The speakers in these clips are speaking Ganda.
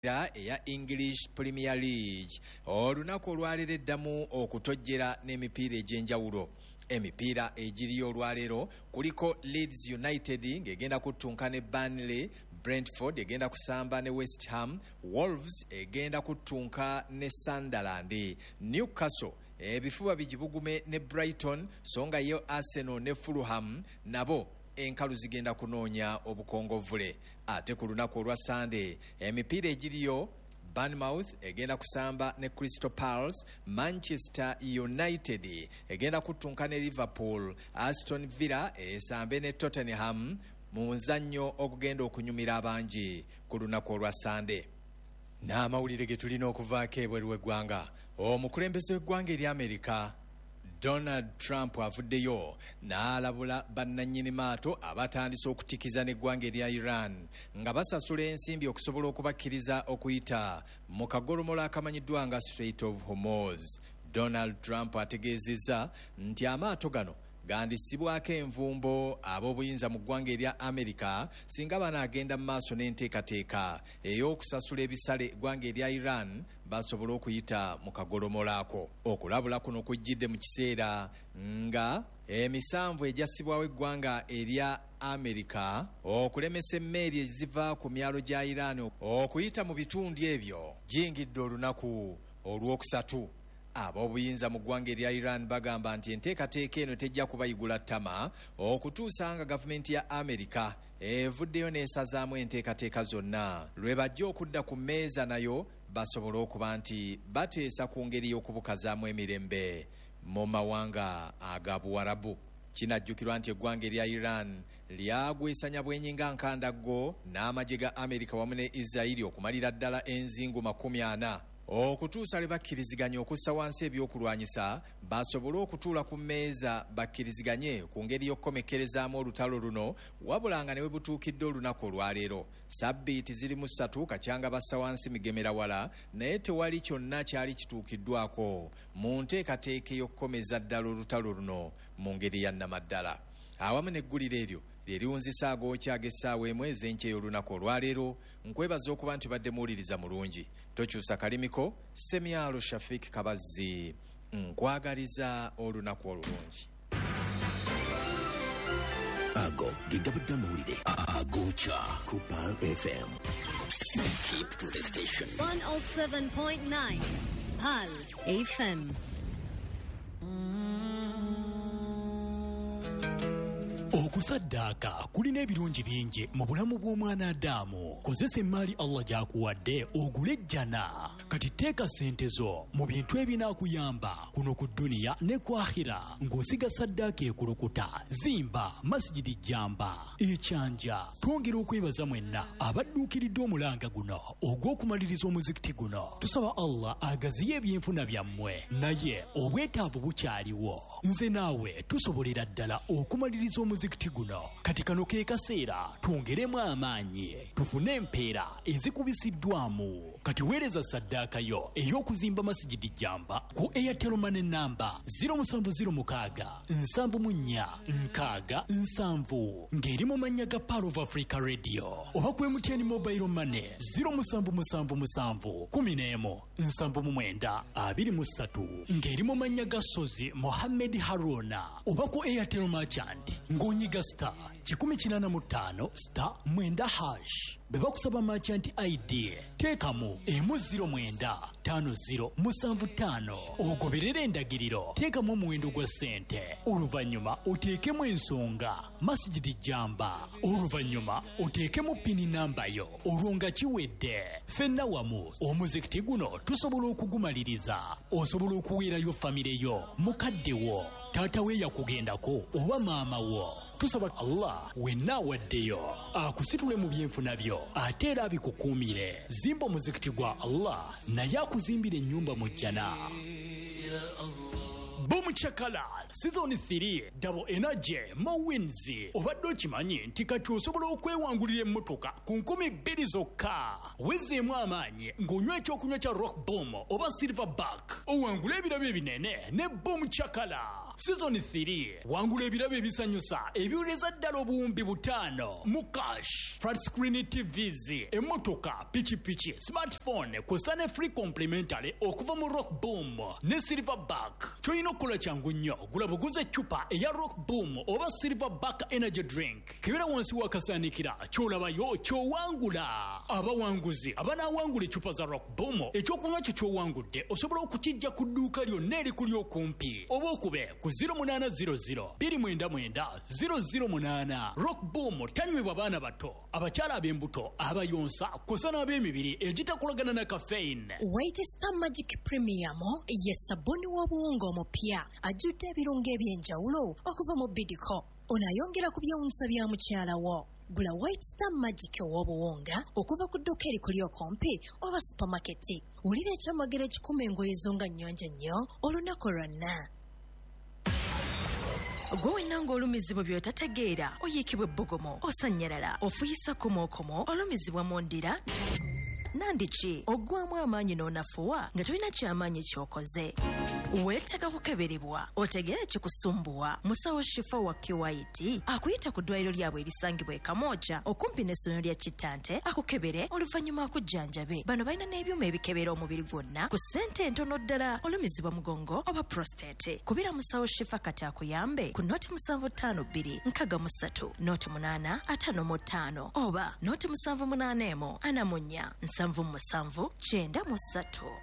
eya English Premier League olunaku olwalereddamu okutojjera n'emipiira egy'enjawulo. Emipiira egiriyo olwaleero kuliko Leeds United ng'egenda kuttunka ne Burnley, Brentford egenda kusamba ne West Ham, Wolves egenda kuttunka ne Sunderland, Newcastle ebifuba bigibugume ne Brighton, songa yo Arsenal ne Fulham nabo enkalu zigenda kunoonya obukongovule. Ate ku lunaku olwa Sunday emipiira egiriyo Bournemouth egenda kusamba ne Crystal Palace, Manchester United egenda kuttunka ne Liverpool, Aston Villa esambe ne Tottenham mu nzannyo okugenda okunyumira abangi ku lunaku olwa Sunday. N'amawulire ge tulina okuvaako ebweru w'eggwanga. Omukulembeze w'eggwanga erya Amerika Donald Trump avuddeyo n'alabula bannannyini maato abatandise okutikiza n'eggwanga erya Iran nga basasula ensimbi okusobola okubakkiriza okuyita mu kagolomola akamanyiddwa nga Strait of Hormuz. Donald Trump ategeezezza nti amaato gano gandisibwako envumbo ab'obuyinza mu ggwanga erya Amerika singa banaagenda mu maaso n'enteekateeka ey'okusasula ebisale eggwanga erya Iran basobola okuyita mu kagolomolaako. Okulabula kuno kujjidde mu kiseera nga emisanvu egyassibwawo eggwanga erya Amerika okulemesa emmeeri eziva ku myalo gya Iran okuyita mu bitundu ebyo giyingidde olunaku olwokusatu. Ab'obuyinza mu ggwanga erya Iran bagamba nti enteekateeka eno tejja kubayigula ttama okutuusa nga gavumenti ya Amerika evuddeyo n'esazaamu enteekateeka zonna lwe bajja okudda ku mmeeza nayo basobole okuba nti bateesa ku ngeri y'okubukazaamu emirembe mu mawanga aga Buwarabu. Kinajjukirwa nti eggwanga erya Iran lyagwesanya bwenyinga nkandaggo n'amagye ga Amerika wamu ne Israeli okumalira ddala enzingu 40 okutuusa lwe bakkiriziganya okussa wansi ebyokulwanyisa basobole okutuula ku mmeeza bakkiriziganye ku ngeri y'okukomekkerezaamu olutalo luno, wabula nga ne we butuukidde olunaku olwaleero. Sabbiiti ziri mu 3 kacyanga bassa wansi migemerawala, naye tewali kyonna kyali kituukiddwako mu nteekateeka ey'okukomeza ddala olutalo luno mu ngeri ya nnamaddala. Awamu n'egguliro eryo lyeriwunzisa agookyaga essaawa emu ez'enkya y'olunaku olwaleero. Nkwebaza okuba nti badde muwuliriza mulungi. Tokyusa kalimiko, Semyalo Shafik Kabazzi nkwagaliza olunaku olulungi. Ago gigabudde amawulire agookya ku Pearl FM. Keep to the station. 107.9 Pearl FM. Okusaddaaka kulina ebirungi bingi mu bulamu bw'omwana Adamu. Kozesa emmaali Allah gy'akuwadde ogule ejjana. Kati teeka ssente zo mu bintu ebinaakuyamba kuno ku dduniya ne ku akhira ng'osiga saddaaka ekulukuta. Zimba masjidi Jamba ekyanja. Twongera okwebaza mwenna abadduukiridde omulanga guno ogw'okumaliriza omuzikiti guno. Tusaba Allah agaziye ebyenfuna byammwe, naye obwetaavu bukyaliwo. Nze naawe tusobolera ddala okumaliriza omuzikiti guno. Kati kano ke kaseera twongeremu amaanyi tufune empeera ezikubisiddwamu. Kati weereza saddaaka yo ey'okuzimba masjidi Jamba ku Airtel Money namba 070674 ng'eri mu mannya ga Pearl of Africa Radio, oba ku MTN Mobile Money 0777117923 ng'eri mu mannya ga Sozi Mohammed Haruna, oba ku Airtel Merchant ng'onyiga star 155*9#. Beba kusaba merchant ID teekamu emu095075 ogoberera endagiriro, teekamu omuwendo gwa ssente, oluvannyuma oteekemu ensonga masjidi Jamba, oluvannyuma oteekemu pini namba yo. Olwo nga kiwedde, ffenna wamu omuzikiti guno tusobola okugumaliriza. Osobola okuweerayo famire yo, mukadde wo, taata we yakugendako oba maama wo. Tusaba Allah wenna awaddeyo akusitule mu byenfuna byo ate era abikukuumire. Zimba omuzikiti gwa Allah naye akuzimbira ennyumba mu jjana. Boom Chakala Season 3 Double Energy Mo Wins. Obadde okimanyi nti kati osobola okwewangulira emmotoka ku 2,000 zokka. Wezeemu amaanyi ng'onywa ekyokunywa kya Rock Boom oba Silverback. Owangula ebirabo ebinene ne Boom Chakala. Season 3 wangula ebirabo ebisanyusa ebiwuleza ddala obuwumbi 5 mu cash. Flat screen TVs, emmotoka, pichi, smartphone kw'ossa ne free complimentary okuva mu Rock Boom ne Silverback. Ky'olina okukola kyangu nnyo, gula buguze eccupa eya Rock Boom oba Silverback energy drink. Kebera wansi wakasaanikira ky'olabayo ky'owangula. Abawanguzi abanaawangula eccupa za Rock Boom ekyokunywa kyo ky'owangudde osobola okukijja ku dduuka lyonna erikuli okumpi oba okube ku 0800 299 008. Rock Boom tanywebwa baana bato, abakyala ab'embuto, abayonsa kw'ossa n'ab'emibiri egitakolagana na caffeine. White Star Magic Premium ye sabuni w'obuwunga omupya ajjudde ebirungo eby'enjawulo okuva mu Bidco. Onayongera ku byewunsa bya mukyala wo. Gula White Star Magic ow'obuwunga okuva ku dduuka erikuli okumpi oba supermarket. Wulira ekyamagero ekikuma engoye zo nga nnyonjo nnyo olunaku lwonna. Gwe nanga olumizibwa by'otategeera oyiikibwa ebbugumu, osanyalala, ofuyisa kumookomo, olumizibwa mu ndira nandiki oggwamu amaanyi n'onafuwa nga tolina kyamaanyi ky'okoze. Weetaaga kukeberebwa otegeere ekikusumbuwa. Musawo Shifa wa Kiwaiti akuyita ku ddwaliro lyabwe erisangibwa e Kamooja okumpi n'essomero lya Kitante akukebere oluvannyuma akujjanjabe. Bano balina n'ebyuma ebikebera omubiri gwonna ku ssente entono ddala. Olumizibwa mugongo oba prostate, kubira Musawo Shifa kati akuyambe ku noti 752 63 noti 8 55 oba noti 781 anamunya 773 93.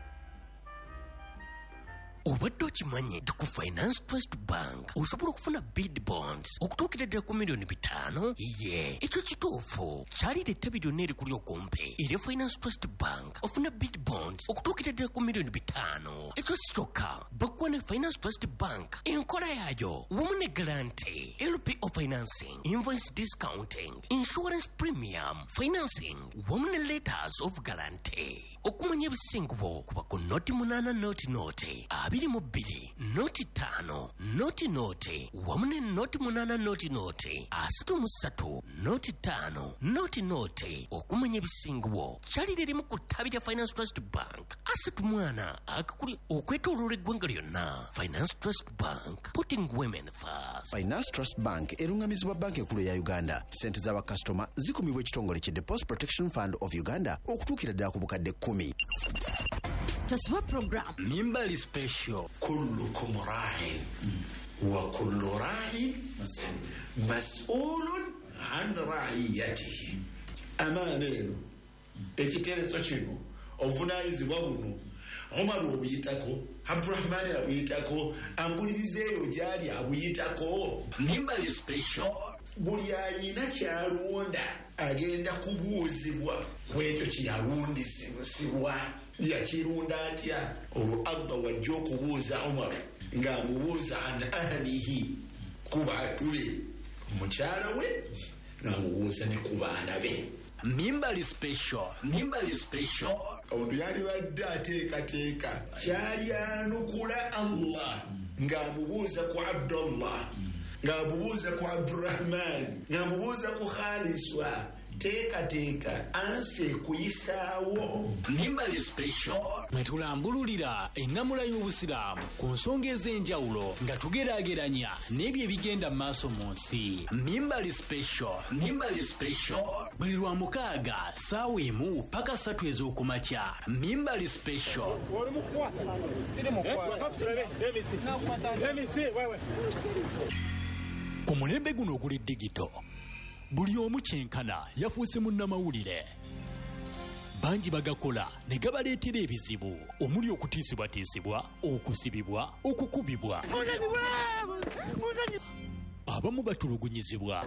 Obadde okimanyi nti ku Finance Trust Bank osobola okufuna bid bonds okutuukira ddala ku $5 million? Ye, ekyo kituufu. Kyalira ettabi lyonna erikuli okumpi erya Finance Trust Bank ofuna bid bonds okutuukira ddala ku $5 million. Ekyo si kyokka, bakuwa ne Finance Trust Bank enkola yaayo wamu ne guarantee, LPO financing, invoice discounting, insurance premium financing wamu ne letters of guarantee. Okumanya ebisingubo kuba ku noti 8 noti 22 noti 5 noti wamu ne noti 8 noti 33 noti 5 noti. Okumanya ebisingubo kyalira erimu ku ttabi lya Finance Trust Bank. Asset mwana akakuli okwetooloola eggwanga lyonna. Finance Trust Bank, putting women first. Finance Trust Bank erungamizibwa banka enkulu ya Uganda. Ssente z'abakasitoma zikumibwa ekitongole ki Deposit Protection Fund of Uganda okutuukira ddala ku bukadde 10. Taswa program Mimbali Special. كلكم راع وكل راع مسؤول عن رعيته. أمانين ekiteerezo kino obuvunaanyizibwa buno Omar obuyitako, Abdurrahman abuyitako, ambulirizeeyo gyali abuyitako. Mimbali Special. Buli ayina kyalonda agenda kubuuzibwa ku ekyo kyeyalondesibwa yakirunda atya. Olwo Allah wajja okubuuza Omar ng'amubuuza an ahlihi, ku bantu be, omukyala we ng'amubuuza ne ku baana be. Mimbali Special. Mimbali Special. Omuntu yali badde ateekateeka kyali anukula Allah ng'amubuuza ku Abdullah, ng'amubuuza ku Abdurrahman, ng'amubuuza ku Khaliswa. Teekateeka ansi kuyisaawo. Mimbali Special mwe tulambululira ennamula y'obusiraamu ku nsonga ez'enjawulo nga tugeraageranya n'ebyo ebigenda mu maaso mu nsi. Mimbali Special. Mimbali Special buli lwa 6 ssaawa 1 paka 3 ez'okumakya. Mimbali Special. Ku mulembe guno oguli digito, buli omu kyenkana yafuuse munnamawulire. Bangi bagakola ne gabaleetera ebizibu omuli okutiisibwatiisibwa, okusibibwa, okukubibwa. Abamu batulugunyizibwa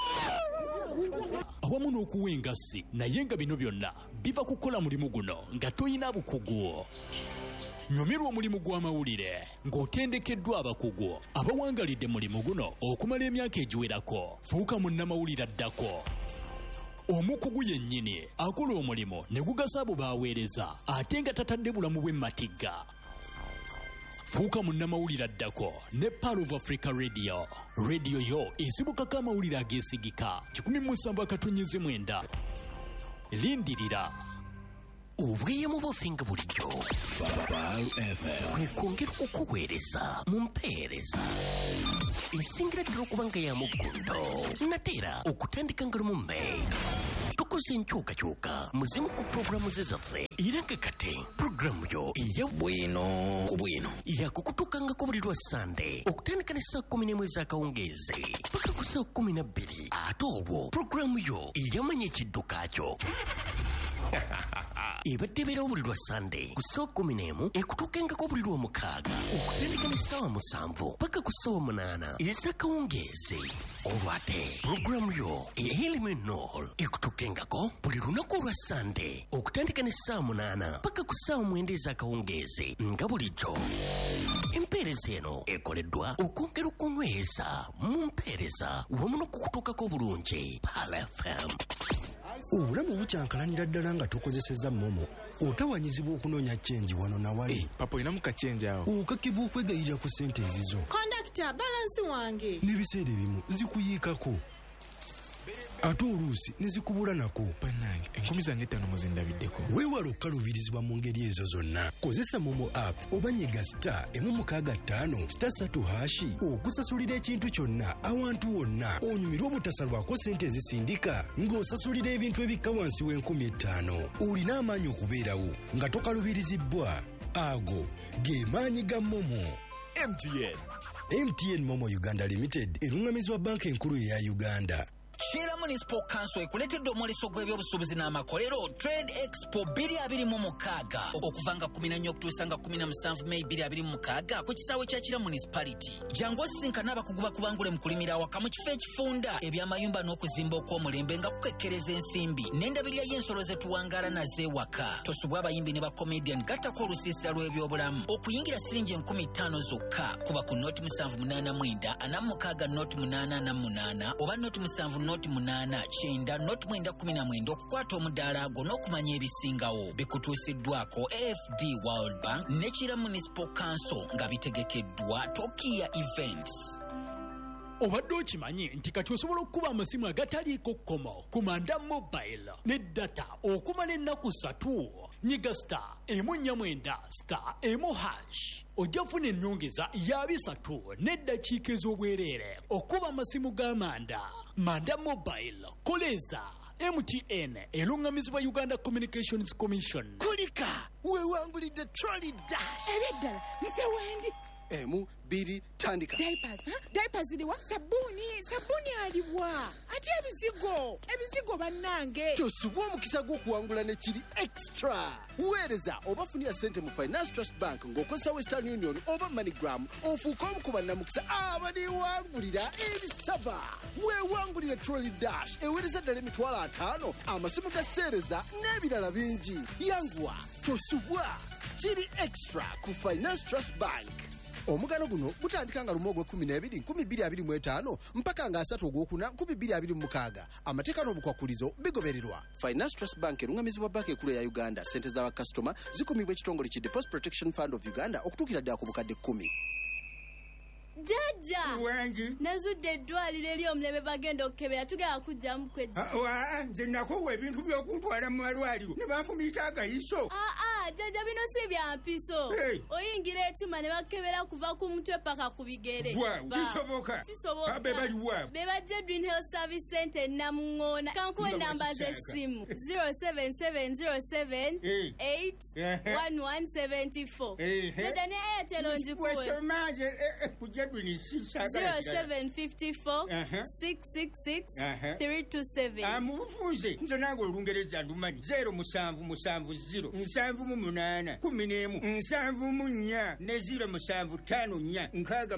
awamu n'okuwa engassi, naye nga bino byonna biva kukola mulimu guno nga toyina bukugu. Nyumirwa omulimu gw'amawulire ng'otendekeddwa abakugu abawangalidde mulimu guno okumala emyaka egiwerako. Fuuka munnamawulire addako. Omukugu yennyini akola omulimu ne gugasa abo baaweereza ate nga tatadde bulamu bwe matigga. fuuka munnamawulire addako ne Pearl of Africa Radio. Radio yo esibukako amawulire ageesigika 17/9. Lindirira. Obweyamo bw'ofinga bulijjo kwongera okukuweereza mu mpeereza esingira ddala okuba nga ya muggundo nateera okutandika nga lumu May. Tukoze enkyukakyuka muzimu ku pulogulaamu ze zaffe era nga kate pulogulaamu yo eya bwino ku bwino yakukutuukangako buli lwa Sande okutandika ne saa 11 ez'akawungeezi paka ku saa 12 ate obwo pulogulaamu yo eyamanya ekidduka kyo ebadde ebeerawo buli lwa Sande ku ssaawa 11 ekutuukengako buli lwa 6 okutandika ne ssaawa 7 paka ku ssaawa 8 ez'akawungeezi. Olwate pulogulaamu yo ey'Eliminol ekutuukengako buli lunaku olwa Sande okutandika ne ssaawa 8 paka ku ssaawa 9 ez'akawungeezi nga bulijjo. Empeereza eno ekoleddwa okwongera okunyweza mu mpeereza wamu n'okukutuukako obulungi Pearl FM. Obulamu bukyankalanira ddala nga tokozesezza momo otawanyizibwa okunoonya chenji wano na wali. Papa olina mu kachenji awo okakibwa okwegayirira ku ssente ezizo. Kondakita balansi wange n'ebiseera ebimu zikuyiikako ate oluusi ne zikubula nako. Bannange 5,000 muzindabiddeko. Weewala okukaluubirizibwa mu ngeri ezo zonna. Kozesa momo app oba nyiga *165*3 okusasulira ekintu kyonna awantu wonna onyumirwa obutasalwako ssente ezisindika ng'osasulira ebintu ebikka wansi w'5,000. Olina amaanyi okubeerawo nga tokaluubirizibwa. Ago ge maanyi ga momo. MTN Momo Uganda Limited erungamizibwa banka enkulu eya Uganda. Shira Municipal Council ekuletedde omwoleso gw'ebyobusuubuzi n'amakolero Trade Expo 2026 okuvanga 14 okutuusa nga 17 May 2026 ku kisaawe kya Kira Municipality. Jangu osisinkana abakugu bakubangule mu kulimira awaka mu kifo ekifunda eby'amayumba n'okuzimba okw'omulembe nga kukekkereza ensimbi n'endabirira y'ensolo ze tuwangaala nazeewaka. Tosubwa abayimbi ne bakomedian gattako olusiisira lw'ebyobulamu okuyingira siringi 50,000 zokka kuba ku noti 789 46 noti 888 oba noti 7 noti 8 kyenda noti 919 okukwata omudaala ago n'okumanya ebisingawo bikutuusiddwako AFD World Bank ne Kira Municipal Council nga bitegekeddwa Tokia Events. Obadde okimanyi nti kati osobola okukuba amasimu agataliiko kkomo ku Manda Mobile ne data okumala ennaku 3. Nyiga *149*1#. Ojja kufuna ennyongeza ya 3 n'eddakiika ez'obwereere okuba amasimu ga Manda Mobile. Koleza MTN elungamizibwa Uganda Communications Commission. Kulika weewangulidde trolley dash. Ebiddala nze wendi M2 tandika. Diapers liwa sabuni aliwa ate ebizigo bannange. Tosubwa omukisa gw'okuwangula ne kiri extra. Weereza oba funira ssente mu Finance Trust Bank ng'okozesa Western Union oba MoneyGram ofuuka omu ku bannamukisa abaliwangulira ebisava. Weewangulire trolley dash eweereza ddala $5,000 amasimu ga sseereza n'ebirala bingi. Yanguwa tosubwa kiri extra ku Finance Trust Bank. Omugano guno gutandika nga Lumo 12/2025 mpaka nga 3 Ogwokuna 2026. Amateeka n'obukwakulizo bigobererwa. Finance Trust Bank erungamizibwa banka ekulu ya Uganda. Ssente z'abakasitoma zikumibwa ekitongole ki Deposit Protection Fund of Uganda okutuukira ddala ku bukadde 10. Jaja wangi nazudde eddwaliro eri omulebe bagenda okukebera tugenda kujjamu kwejja. Nze nakowa ebintu by'okuntwala mu malwaliro ne banfumiita agayiso. Jaja bino si bya mpiso. Oyingira ekyuma ne bakebera kuva ku mutwe paka ku bigere. Kisoboka. Abe bali wa. Be bajja Green Health Service Center Namungoona. Kankuwe namba z'essimu 07707881174. Jaja ne Airtel onjikuwe. 0754 666 327. Mubufunze nze nange olungereza ndumanyi 0770 788 11 ne 0754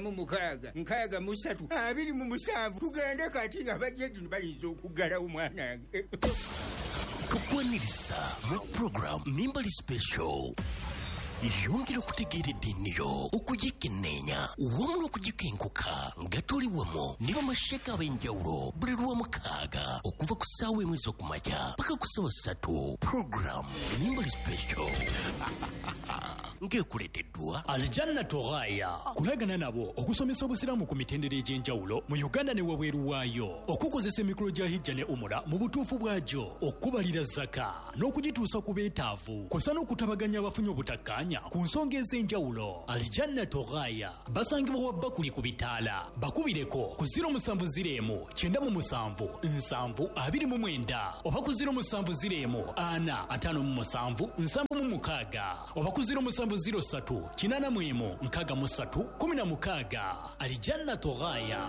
656 23 tugende kati nga bajjedi bayinza okuggalawo mwanange. Tukwaniriza mu program Nimbali Special. yongera okutegeera eddiini yo okugikenneenya wamu n'okugikenkuka nga toli wamu ne bamasheka ab'enjawulo buli lw'omukaaga okuva ku ssaawa emu ez'okumakya paka ku ssaawa 3 program nyimbali special ng'ekuleeteddwa aljanna toghaya kulagana nabo okusomesa obusiraamu ku mitendera egy'enjawulo mu uganda ne wabweru waayo okukozesa emikolo gya hijja ne umura mu butuufu bwagyo okubalira zaka n'okugituusa ku beetaavu kw'osa n'okutabaganya abafunye obutakkaanya ku nsonga ez'enjawulo aljanna toghaya basangibwa wa bakuli ku bitaala bakubireko ku 0701 977 729 oba ku 0701 457 776 oba ku 0703 8 6 16 16 alijanna toghaya.